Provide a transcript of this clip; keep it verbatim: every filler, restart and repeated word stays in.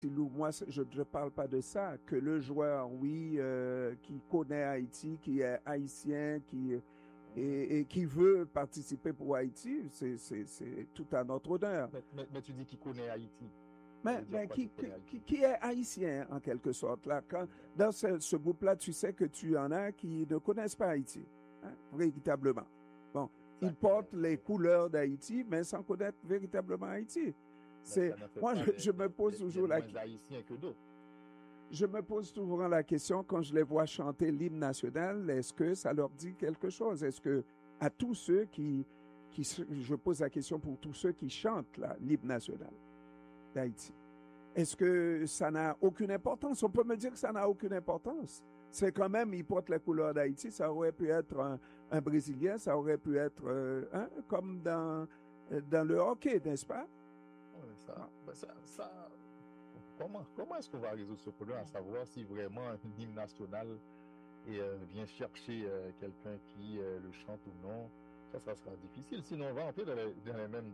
Moi, je ne parle pas de ça, que le joueur, oui, euh, qui connaît Haïti, qui est haïtien, qui, et, et qui veut participer pour Haïti, c'est tout à notre honneur. Mais, mais, mais tu dis qu'il connaît Haïti. Mais, mais qui, qui, qui, est haïtien, en quelque sorte. Là. Quand, dans ce, ce groupe-là, tu sais que tu en as qui ne connaissent pas Haïti, hein, véritablement. Bon, ils portent les couleurs d'Haïti, mais sans connaître véritablement Haïti. C'est, moi, je, je me pose toujours la question. Je me pose toujours la question quand je les vois chanter l'hymne national, est-ce que ça leur dit quelque chose? Est-ce que à tous ceux qui, qui, je pose la question pour tous ceux qui chantent l'hymne national d'Haïti, est-ce que ça n'a aucune importance? On peut me dire que ça n'a aucune importance. C'est quand même, ils portent les couleurs d'Haïti, ça aurait pu être un, un Brésilien, ça aurait pu être euh, hein, comme dans, dans le hockey, n'est-ce pas? Oui, ça, ça, ça, comment comment est-ce qu'on va résoudre ce problème, à savoir si vraiment l'hymne national et, euh, vient chercher euh, quelqu'un qui euh, le chante ou non? Ça, ça sera difficile. Sinon, on va entrer dans les, dans les mêmes